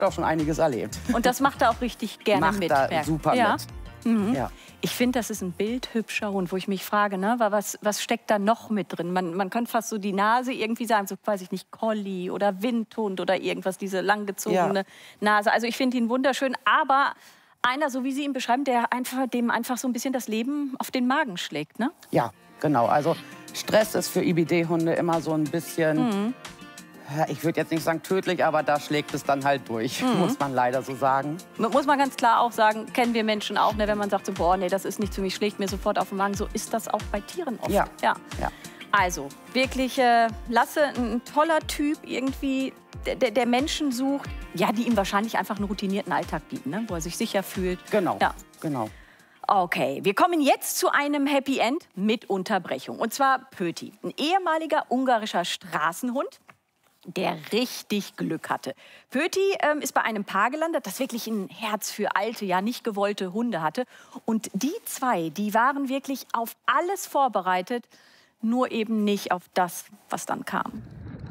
auch schon einiges erlebt. Und das macht er auch richtig gerne Macht mit. er super ja. mit. Mhm. Ja. Ich finde, das ist ein bildhübscher Hund, wo ich mich frage, ne, was steckt da noch mit drin? Man könnte fast so die Nase irgendwie sagen, so weiß ich nicht, Collie oder Windhund oder irgendwas, diese langgezogene Nase. Also ich finde ihn wunderschön, aber einer, so wie Sie ihn beschreiben, dem einfach so ein bisschen das Leben auf den Magen schlägt, ne? Ja, genau. Also Stress ist für IBD-Hunde immer so ein bisschen, ja, ich würde jetzt nicht sagen tödlich, aber da schlägt es dann halt durch, muss man leider so sagen. Muss man ganz klar auch sagen, kennen wir Menschen auch, ne, wenn man sagt, so, boah, nee, das ist nicht für mich, schlägt mir sofort auf den Magen. So ist das auch bei Tieren oft. Ja. Ja. Ja. Also, wirklich, Lasse, ein toller Typ, irgendwie, der Menschen sucht, ja, die ihm wahrscheinlich einfach einen routinierten Alltag bieten, ne, wo er sich sicher fühlt. Genau, Ja. genau. Okay, wir kommen jetzt zu einem Happy End mit Unterbrechung. Und zwar Pöti, ein ehemaliger ungarischer Straßenhund, der richtig Glück hatte. Pöti ist bei einem Paar gelandet, das wirklich ein Herz für alte, ja nicht gewollte Hunde hatte. Und die zwei, die waren wirklich auf alles vorbereitet, nur eben nicht auf das, was dann kam.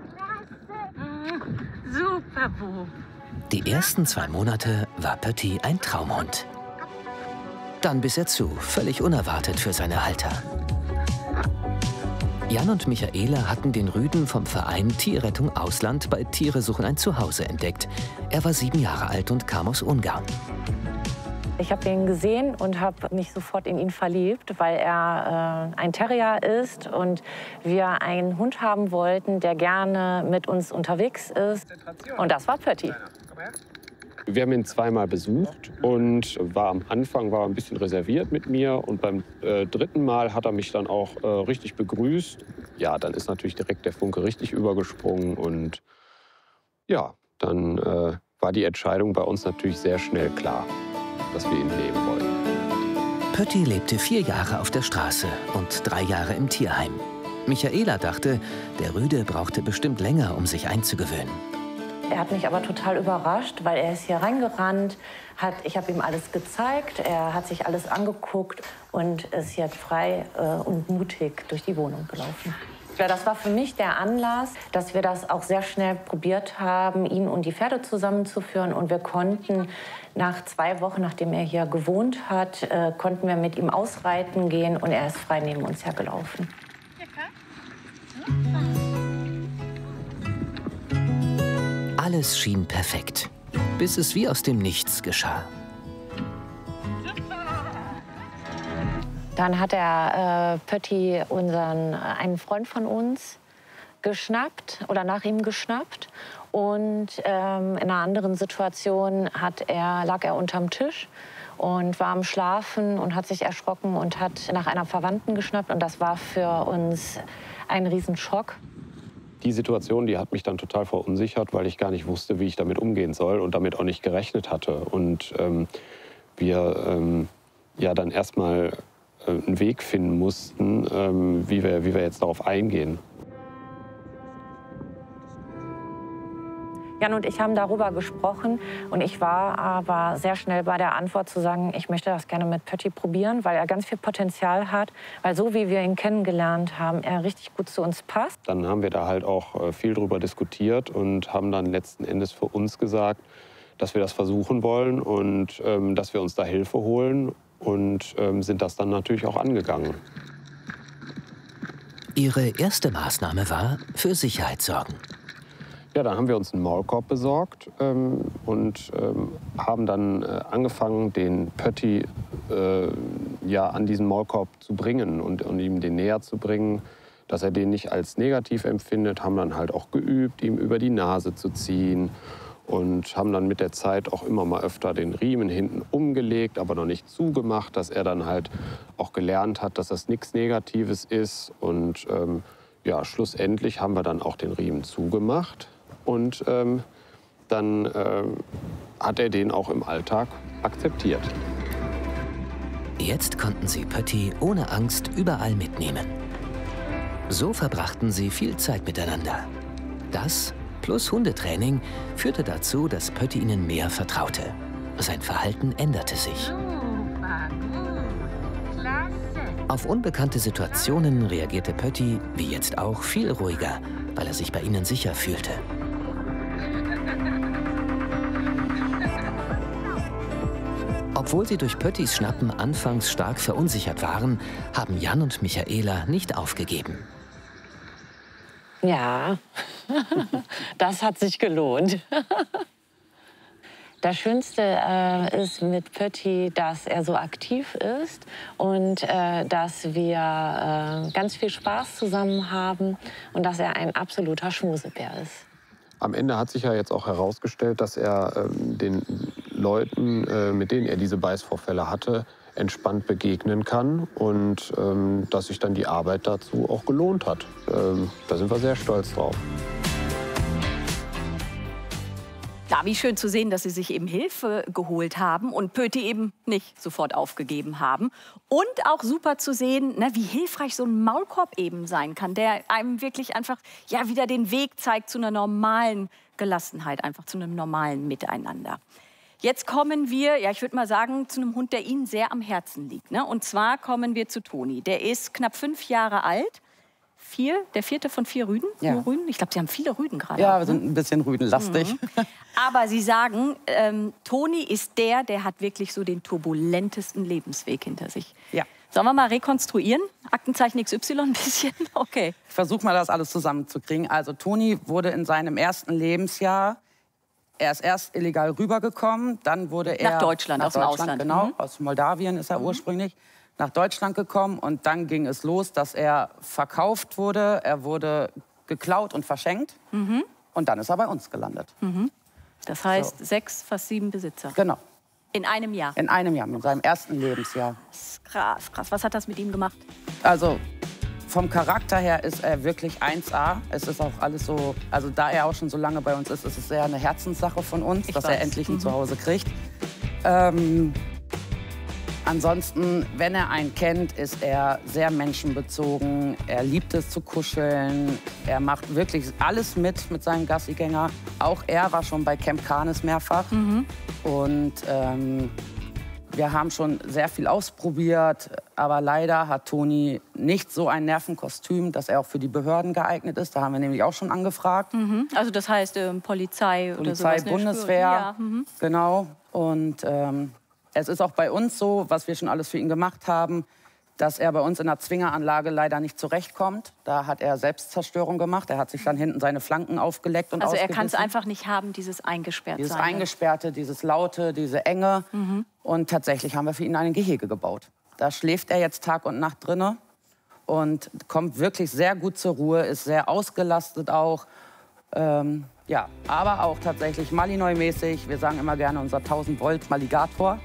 Super, Bo. Die ersten 2 Monate war Pötti ein Traumhund. Dann biss er zu, völlig unerwartet für seine Halter. Jan und Michaela hatten den Rüden vom Verein Tierrettung Ausland bei Tiere suchen ein Zuhause entdeckt. Er war 7 Jahre alt und kam aus Ungarn. Ich habe ihn gesehen und habe mich sofort in ihn verliebt, weil er ein Terrier ist und wir einen Hund haben wollten, der gerne mit uns unterwegs ist. Und das war Pötti. Wir haben ihn zweimal besucht und am Anfang war er ein bisschen reserviert mit mir. Und beim 3. Mal hat er mich dann auch richtig begrüßt. Ja, dann ist natürlich direkt der Funke richtig übergesprungen. Und ja, dann war die Entscheidung bei uns natürlich sehr schnell klar, dass wir ihn nehmen wollen. Pötti lebte 4 Jahre auf der Straße und 3 Jahre im Tierheim. Michaela dachte, der Rüde brauchte bestimmt länger, um sich einzugewöhnen. Er hat mich aber total überrascht, weil er ist hier reingerannt, ich habe ihm alles gezeigt, er hat sich alles angeguckt und ist jetzt frei und mutig durch die Wohnung gelaufen. Ja, das war für mich der Anlass, dass wir das auch sehr schnell probiert haben, ihn und die Pferde zusammenzuführen. Und wir konnten nach 2 Wochen, nachdem er hier gewohnt hat, konnten wir mit ihm ausreiten gehen und er ist frei neben uns hergelaufen. Alles schien perfekt, bis es wie aus dem Nichts geschah. Dann hat Pötti einen Freund von uns geschnappt oder nach ihm geschnappt. Und in einer anderen Situation lag er unterm Tisch und war am Schlafen und hat sich erschrocken und hat nach einer Verwandten geschnappt. Und das war für uns ein Riesenschock. Die Situation, die hat mich dann total verunsichert, weil ich gar nicht wusste, wie ich damit umgehen soll und damit auch nicht gerechnet hatte. Und wir ja dann erstmal einen Weg finden mussten, wie wir jetzt darauf eingehen. Jan und ich haben darüber gesprochen und ich war aber sehr schnell bei der Antwort zu sagen, ich möchte das gerne mit Pötti probieren, weil er ganz viel Potenzial hat, weil so wie wir ihn kennengelernt haben, er richtig gut zu uns passt. Dann haben wir da halt auch viel drüber diskutiert und haben dann letzten Endes für uns gesagt, dass wir das versuchen wollen und dass wir uns da Hilfe holen und sind das dann natürlich auch angegangen. Ihre erste Maßnahme war, für Sicherheit sorgen. Ja, dann haben wir uns einen Maulkorb besorgt und haben dann angefangen, den Pötti ja, an diesen Maulkorb zu bringen und ihm den näher zu bringen, dass er den nicht als negativ empfindet. Haben dann halt auch geübt, ihm über die Nase zu ziehen und haben dann mit der Zeit auch immer mal öfter den Riemen hinten umgelegt, aber noch nicht zugemacht, dass er dann halt auch gelernt hat, dass das nichts Negatives ist. Und ja, schlussendlich haben wir dann auch den Riemen zugemacht. Und dann hat er den auch im Alltag akzeptiert. Jetzt konnten sie Pötti ohne Angst überall mitnehmen. So verbrachten sie viel Zeit miteinander. Das plus Hundetraining führte dazu, dass Pötti ihnen mehr vertraute. Sein Verhalten änderte sich. Auf unbekannte Situationen reagierte Pötti, wie jetzt auch, viel ruhiger, weil er sich bei ihnen sicher fühlte. Obwohl sie durch Pöttis Schnappen anfangs stark verunsichert waren, haben Jan und Michaela nicht aufgegeben. Ja, das hat sich gelohnt. Das Schönste ist mit Pötti, dass er so aktiv ist und dass wir ganz viel Spaß zusammen haben und dass er ein absoluter Schmusebär ist. Am Ende hat sich ja jetzt auch herausgestellt, dass er den Leuten, mit denen er diese Beißvorfälle hatte, entspannt begegnen kann und dass sich dann die Arbeit dazu auch gelohnt hat. Da sind wir sehr stolz drauf. Ja, wie schön zu sehen, dass Sie sich eben Hilfe geholt haben und Pötti eben nicht sofort aufgegeben haben. Und auch super zu sehen, ne, wie hilfreich so ein Maulkorb eben sein kann, der einem wirklich einfach ja, wieder den Weg zeigt zu einer normalen Gelassenheit, einfach zu einem normalen Miteinander. Jetzt kommen wir, ja, ich würde mal sagen, zu einem Hund, der Ihnen sehr am Herzen liegt. Ne? Und zwar kommen wir zu Toni. Der ist knapp 5 Jahre alt. Der 4. von 4 Rüden? Ja. Nur Rüden? Ich glaube, Sie haben viele Rüden gerade. Ja, auch, wir sind ein bisschen rüdenlastig. Aber Sie sagen, Toni ist der hat wirklich so den turbulentesten Lebensweg hinter sich. Ja. Sollen wir mal rekonstruieren? Aktenzeichen XY ein bisschen? Okay. Ich versuche mal, das alles zusammenzukriegen. Also Toni wurde in seinem ersten Lebensjahr, er ist erst illegal rübergekommen, dann wurde er... Nach Deutschland, aus dem Ausland. Genau, aus Moldawien ist er ursprünglich. Nach Deutschland gekommen und dann ging es los, dass er verkauft wurde, er wurde geklaut und verschenkt und dann ist er bei uns gelandet. Das heißt, 6, fast 7 Besitzer. Genau. In einem Jahr. In einem Jahr, in seinem ersten Lebensjahr. Das ist krass, krass. Was hat das mit ihm gemacht? Also vom Charakter her ist er wirklich 1A. Es ist auch alles so, also da er auch schon so lange bei uns ist es sehr eine Herzenssache von uns, dass er endlich ein Zuhause kriegt. Ansonsten, wenn er einen kennt, ist er sehr menschenbezogen. Er liebt es zu kuscheln. Er macht wirklich alles mit seinem Gassigänger. Auch er war schon bei Camp Canis mehrfach. Und wir haben schon sehr viel ausprobiert. Aber leider hat Toni nicht so ein Nervenkostüm, dass er auch für die Behörden geeignet ist. Da haben wir nämlich auch schon angefragt. Also das heißt Polizei oder sowas? Bundeswehr, ja. Genau. Und es ist auch bei uns so, was wir schon alles für ihn gemacht haben, dass er bei uns in der Zwingeranlage leider nicht zurechtkommt. Da hat er Selbstzerstörung gemacht. Er hat sich dann hinten seine Flanken aufgeleckt und Also er ausgebissen. kann es einfach nicht haben, dieses Eingesperrtsein. Dieses Eingesperrte, dieses Laute, diese Enge. Und tatsächlich haben wir für ihn ein Gehege gebaut. Da schläft er jetzt Tag und Nacht drinne und kommt wirklich sehr gut zur Ruhe, ist sehr ausgelastet auch. Ja, aber auch tatsächlich Malinois-mäßig. Wir sagen immer gerne unser 1000 Volt Maligator.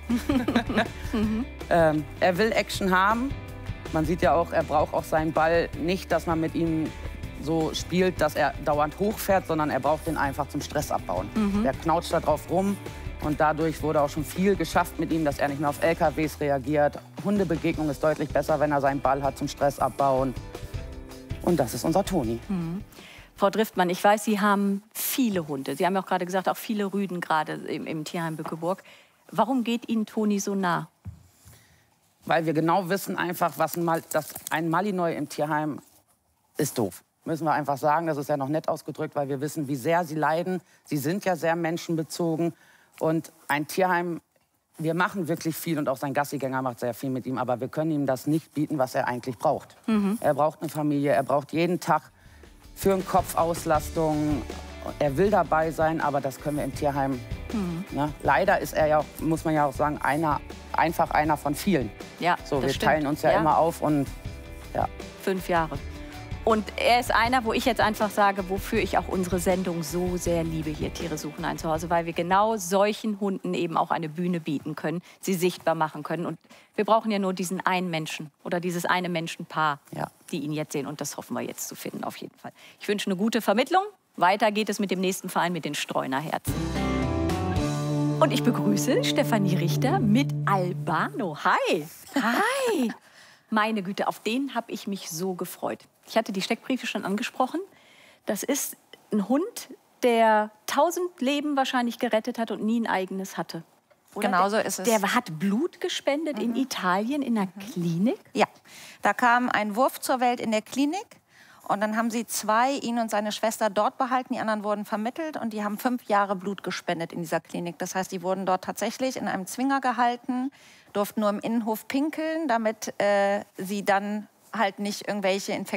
Er will Action haben. Man sieht ja auch, er braucht auch seinen Ball nicht, dass man mit ihm so spielt, dass er dauernd hochfährt, sondern er braucht den einfach zum Stress abbauen. Der knautscht da drauf rum und dadurch wurde auch schon viel geschafft mit ihm, dass er nicht mehr auf LKWs reagiert. Hundebegegnung ist deutlich besser, wenn er seinen Ball hat zum Stress abbauen. Und das ist unser Toni. Frau Driftmann, ich weiß, Sie haben viele Hunde. Sie haben ja auch gerade gesagt, auch viele Rüden gerade im Tierheim Bückeburg. Warum geht Ihnen Toni so nah? Weil wir genau wissen einfach, dass ein Malinois im Tierheim ist doof. Müssen wir einfach sagen, das ist ja noch nett ausgedrückt, weil wir wissen, wie sehr sie leiden. Sie sind ja sehr menschenbezogen. Und ein Tierheim, wir machen wirklich viel und auch sein Gassigänger macht sehr viel mit ihm. Aber wir können ihm das nicht bieten, was er eigentlich braucht. Er braucht eine Familie, er braucht jeden Tag für den Kopf Auslastung. Er will dabei sein, aber das können wir im Tierheim. Ne? Leider ist er ja, muss man ja auch sagen, einfach einer von vielen. Ja, so, wir das stimmt. teilen uns ja immer auf und ja. 5 Jahre. Und er ist einer, wo ich jetzt einfach sage, wofür ich auch unsere Sendung so sehr liebe, hier Tiere suchen ein Zuhause, weil wir genau solchen Hunden eben auch eine Bühne bieten können, sie sichtbar machen können. Und wir brauchen ja nur diesen einen Menschen oder dieses eine Menschenpaar, die ihn jetzt sehen. Und das hoffen wir jetzt zu finden, auf jeden Fall. Ich wünsche eine gute Vermittlung. Weiter geht es mit dem nächsten Verein, mit den Streunerherzen. Und ich begrüße Stefanie Richter mit Albano. Hi! Hi! Meine Güte, auf den habe ich mich so gefreut. Ich hatte die Steckbriefe schon angesprochen. Das ist ein Hund, der 1000 Leben wahrscheinlich gerettet hat und nie ein eigenes hatte. Oder? Genau so ist es. Der hat Blut gespendet in Italien in der Klinik? Ja, da kam ein Wurf zur Welt in der Klinik Und dann haben sie 2, ihn und seine Schwester, dort behalten. Die anderen wurden vermittelt und die haben 5 Jahre Blut gespendet in dieser Klinik. Das heißt, die wurden dort tatsächlich in einem Zwinger gehalten, durften nur im Innenhof pinkeln, damit sie dann halt nicht irgendwelche Infektionen